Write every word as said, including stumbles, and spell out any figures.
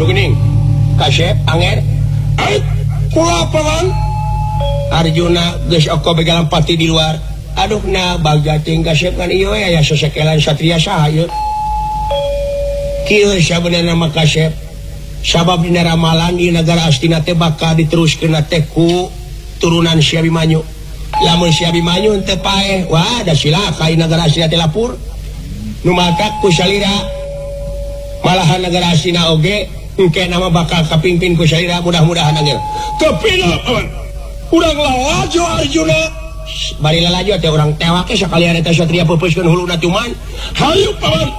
Sugening kasep anger eh kula paman Arjuna geus oko begalan pati di luar aduh na baga ting kasep kan ieu aya sasakelan satria saha ieu kieu sabenerna mah kasep sabab dina ramalan di negara Astina teh bakal diteruskeun teh ku turunan Si Abimanyu lamun Si Abimanyu teu paeh wah da silaka di negara Astina teh lapur nu maka ku salira malahan negara Astina oge engke nama bakal kapimpin ku salira mudah-mudahan angel tapi lawan urang lalajo Arjuna bari lalajo teh urang tewake sakalian eta satria peupeuskeun huluna cuman hayu paman